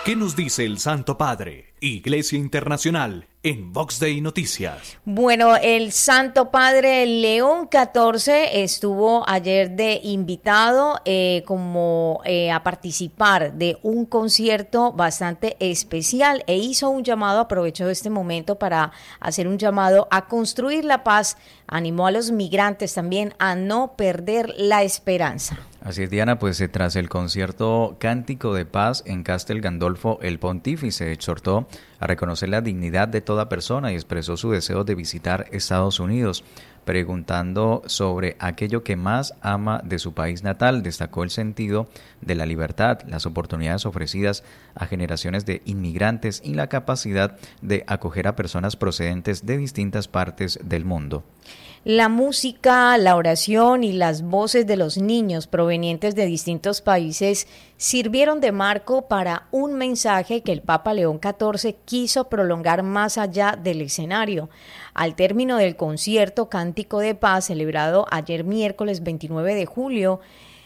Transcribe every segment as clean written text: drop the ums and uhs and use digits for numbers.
¿Qué nos dice el Santo Padre? Iglesia Internacional en Vox Day Noticias. Bueno, el Santo Padre León XIV estuvo ayer de invitado a participar de un concierto bastante especial e hizo un llamado, aprovechó este momento para hacer un llamado a construir la paz, animó a los migrantes también a no perder la esperanza. Así es, Diana, pues tras el concierto Cántico de Paz en Castel Gandolfo, el pontífice exhortó a reconocer la dignidad de toda persona y expresó su deseo de visitar Estados Unidos. Preguntando sobre aquello que más ama de su país natal, destacó el sentido de la libertad, las oportunidades ofrecidas a generaciones de inmigrantes y la capacidad de acoger a personas procedentes de distintas partes del mundo. La música, la oración y las voces de los niños provenientes de distintos países sirvieron de marco para un mensaje que el Papa León XIV quiso prolongar más allá del escenario. Al término del concierto Cántico de Paz, celebrado ayer miércoles 29 de julio,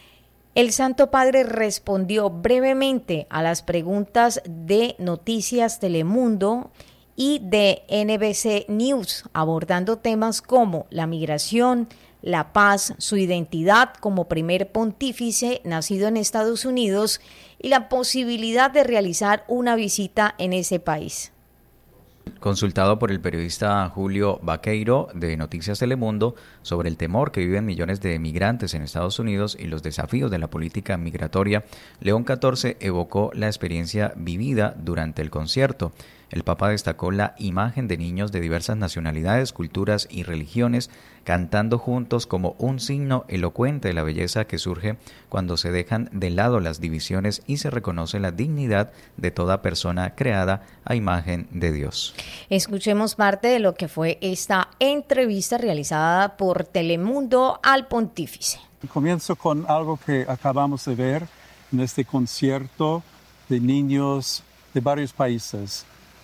el Santo Padre respondió brevemente a las preguntas de Noticias Telemundo y de NBC News, abordando temas como la migración, la paz, su identidad como primer pontífice nacido en Estados Unidos y la posibilidad de realizar una visita en ese país. Consultado por el periodista Julio Vaqueiro de Noticias Telemundo sobre el temor que viven millones de migrantes en Estados Unidos y los desafíos de la política migratoria, León XIV evocó la experiencia vivida durante el concierto. El Papa destacó la imagen de niños de diversas nacionalidades, culturas y religiones cantando juntos como un signo elocuente de la belleza que surge cuando se dejan de lado las divisiones y se reconoce la dignidad de toda persona creada a imagen de Dios. Escuchemos parte de lo que fue esta entrevista realizada por Telemundo al pontífice. Comienzo con algo que acabamos de ver en este concierto de niños de varios países.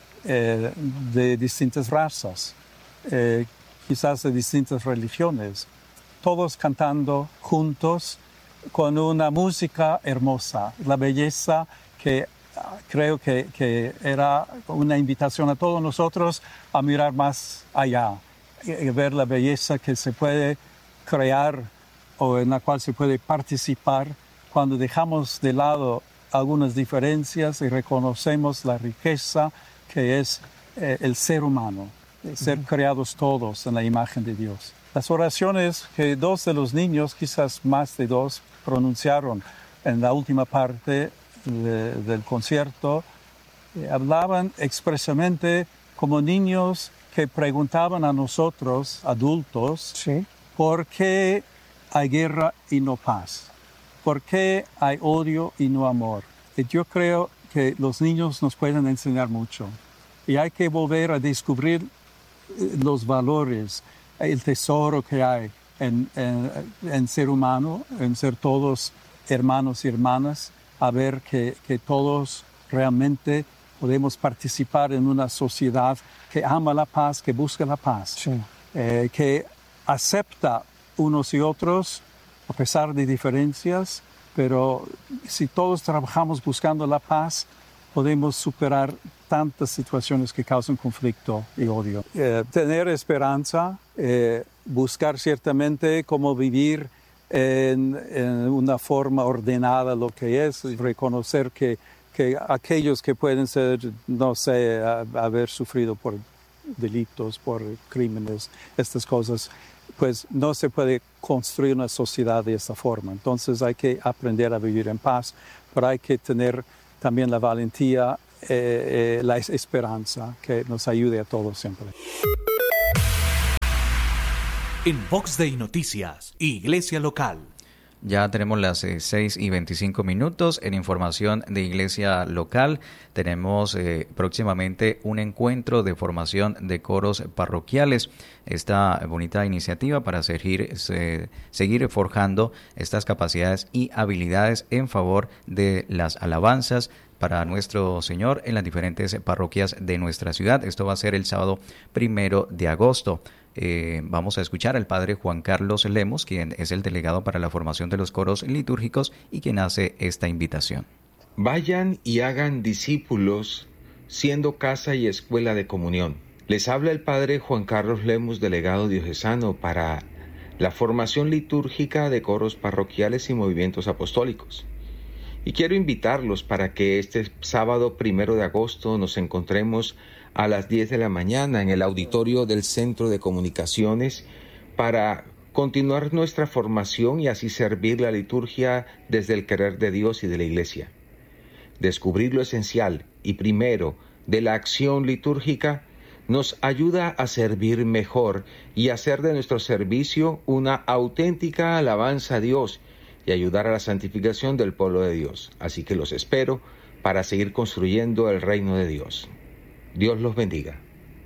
De distintas razas, quizás de distintas religiones, todos cantando juntos con una música hermosa, la belleza que creo que era una invitación a todos nosotros a mirar más allá, y ver la belleza que se puede crear o en la cual se puede participar cuando dejamos de lado algunas diferencias y reconocemos la riqueza que es el ser humano, ser creados todos en la imagen de Dios. Las oraciones que dos de los niños, quizás más de dos, pronunciaron en la última parte del concierto, hablaban expresamente como niños que preguntaban a nosotros, adultos, ¿sí?, ¿por qué hay guerra y no paz? ¿Por qué hay odio y no amor? Y yo creo que los niños nos pueden enseñar mucho. Y hay que volver a descubrir los valores, el tesoro que hay en ser humano, en ser todos hermanos y hermanas, a ver que todos realmente podemos participar en una sociedad que ama la paz, que busca la paz, sí, que acepta unos y otros a pesar de diferencias, pero si todos trabajamos buscando la paz, podemos superar tantas situaciones que causan conflicto y odio. Tener esperanza, buscar ciertamente cómo vivir en una forma ordenada lo que es, y reconocer que aquellos que pueden ser, no sé, haber sufrido por delitos, por crímenes, estas cosas, pues no se puede construir una sociedad de esta forma. Entonces hay que aprender a vivir en paz, pero hay que tener también la valentía, la esperanza que nos ayude a todos siempre. En Vox Day Noticias, Iglesia Local. Ya tenemos las 6:25. En información de Iglesia Local tenemos próximamente un encuentro de formación de coros parroquiales. Esta bonita iniciativa para seguir forjando estas capacidades y habilidades en favor de las alabanzas para nuestro Señor en las diferentes parroquias de nuestra ciudad. Esto va a ser el sábado 1 de agosto. Vamos a escuchar al padre Juan Carlos Lemos, quien es el delegado para la formación de los coros litúrgicos y quien hace esta invitación. Vayan y hagan discípulos, siendo casa y escuela de comunión. Les habla el Padre Juan Carlos Lemus, delegado diocesano para la formación litúrgica de coros parroquiales y movimientos apostólicos. Y quiero invitarlos para que este sábado 1 de agosto nos encontremos a las 10 de la mañana en el auditorio del Centro de Comunicaciones para continuar nuestra formación y así servir la liturgia desde el querer de Dios y de la Iglesia. Descubrir lo esencial y primero de la acción litúrgica nos ayuda a servir mejor y hacer de nuestro servicio una auténtica alabanza a Dios y ayudar a la santificación del pueblo de Dios. Así que los espero para seguir construyendo el reino de Dios. Dios los bendiga.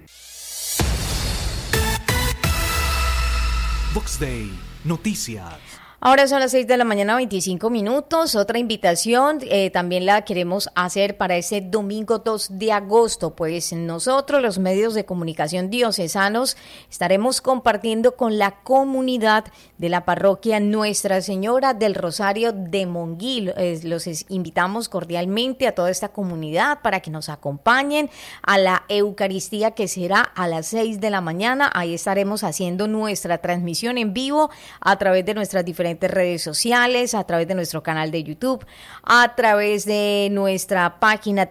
Vox Day, noticias. Ahora son las 6 de la mañana, 25 minutos. Otra invitación también la queremos hacer para ese domingo 2 de agosto. Pues nosotros, los medios de comunicación diocesanos, estaremos compartiendo con la comunidad de la parroquia Nuestra Señora del Rosario de Monguil. Los invitamos cordialmente a toda esta comunidad para que nos acompañen a la Eucaristía, que será a las 6 de la mañana. Ahí estaremos haciendo nuestra transmisión en vivo a través de nuestras diferentes redes sociales, a través de nuestro canal de YouTube, a través de nuestra página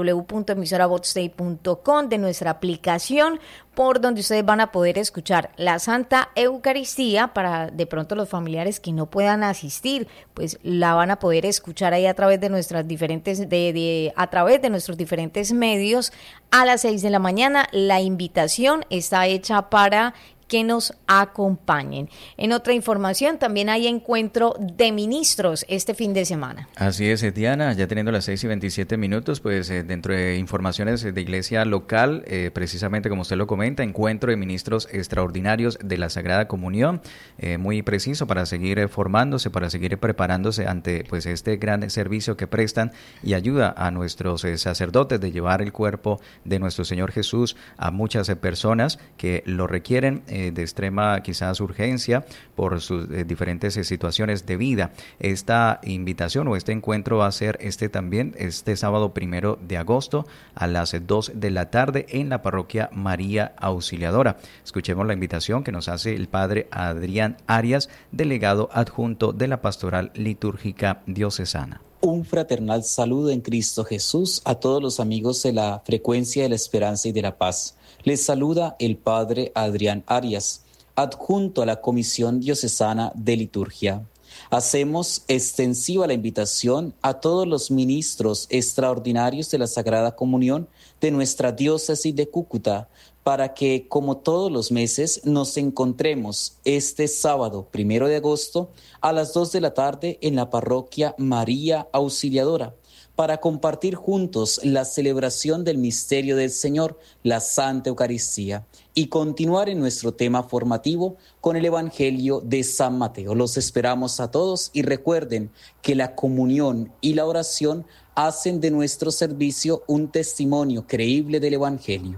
www.emisoravoxday.com, de nuestra aplicación, por donde ustedes van a poder escuchar la Santa Eucaristía. Para de pronto los familiares que no puedan asistir, pues la van a poder escuchar ahí a través de nuestras diferentes a través de nuestros diferentes medios a las 6 de la mañana. La invitación está hecha para que nos acompañen. En otra información, también hay encuentro de ministros este fin de semana. Así es, Diana, ya teniendo las 6:27, pues dentro de informaciones de iglesia local, precisamente como usted lo comenta, encuentro de ministros extraordinarios de la Sagrada Comunión, muy preciso para seguir formándose, para seguir preparándose ante pues este gran servicio que prestan y ayuda a nuestros sacerdotes de llevar el cuerpo de nuestro Señor Jesús a muchas personas que lo requieren de extrema quizás urgencia por sus diferentes situaciones de vida. Esta invitación o este encuentro va a ser este sábado 1 de agosto a las 2 de la tarde en la parroquia María Auxiliadora. Escuchemos la invitación que nos hace el padre Adrián Arias, delegado adjunto de la Pastoral Litúrgica Diocesana. Un fraternal saludo en Cristo Jesús a todos los amigos de la frecuencia de la esperanza y de la paz. Les saluda el padre Adrián Arias, adjunto a la Comisión Diocesana de Liturgia. Hacemos extensiva la invitación a todos los ministros extraordinarios de la Sagrada Comunión de nuestra diócesis de Cúcuta para que, como todos los meses, nos encontremos este sábado 1 de agosto a las 2 de la tarde en la parroquia María Auxiliadora, para compartir juntos la celebración del misterio del Señor, la Santa Eucaristía, y continuar en nuestro tema formativo con el Evangelio de San Mateo. Los esperamos a todos y recuerden que la comunión y la oración hacen de nuestro servicio un testimonio creíble del Evangelio.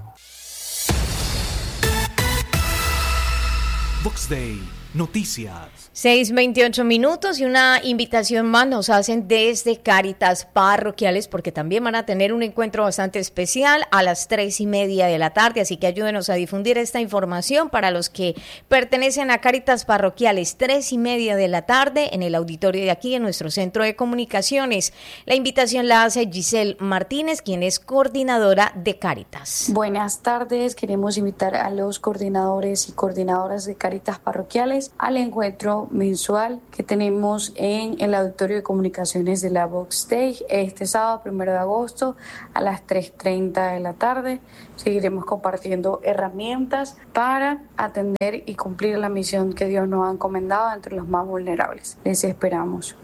Vox Day, noticias. 6:28 y una invitación más nos hacen desde Cáritas Parroquiales, porque también van a tener un encuentro bastante especial a las 3:30 de la tarde, así que ayúdenos a difundir esta información para los que pertenecen a Cáritas Parroquiales. 3:30 de la tarde en el auditorio de aquí, en nuestro centro de comunicaciones. La invitación la hace Giselle Martínez, quien es coordinadora de Cáritas. Buenas tardes, queremos invitar a los coordinadores y coordinadoras de Cáritas Parroquiales al encuentro mensual que tenemos en el auditorio de comunicaciones de la Vox Day este sábado 1 de agosto a las 3:30 de la tarde. Seguiremos compartiendo herramientas para atender y cumplir la misión que Dios nos ha encomendado entre los más vulnerables. Les esperamos.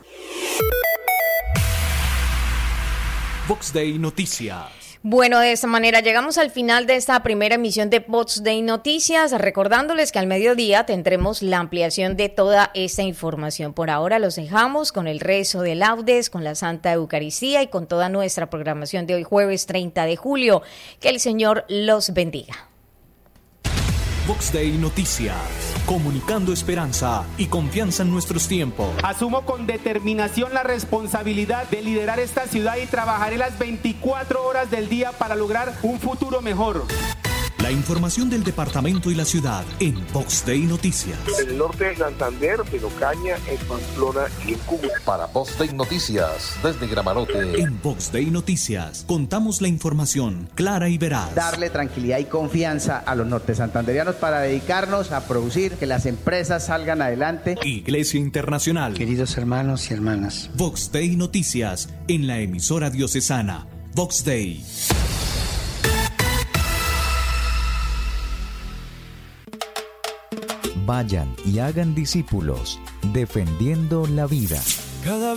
Vox Day Noticias. Bueno, de esta manera llegamos al final de esta primera emisión de Vox Day Noticias, recordándoles que al mediodía tendremos la ampliación de toda esta información. Por ahora los dejamos con el rezo de laudes, con la Santa Eucaristía y con toda nuestra programación de hoy jueves 30 de julio. Que el Señor los bendiga. Vox Day Noticias. comunicando esperanza y confianza en nuestros tiempos. Asumo con determinación la responsabilidad de liderar esta ciudad y trabajaré las 24 horas del día para lograr un futuro mejor. La información del departamento y la ciudad en Vox Day Noticias. En el norte de Santander, en Ocaña, en Pamplona y en Cúcuta. Para Vox Day Noticias, desde Gramarote. En Vox Day Noticias, contamos la información clara y veraz. Darle tranquilidad y confianza a los nortesantanderianos para dedicarnos a producir, que las empresas salgan adelante. Iglesia Internacional. Queridos hermanos y hermanas. Vox Day Noticias, en la emisora diocesana. Vox Day. Vayan y hagan discípulos, defendiendo la vida. Cada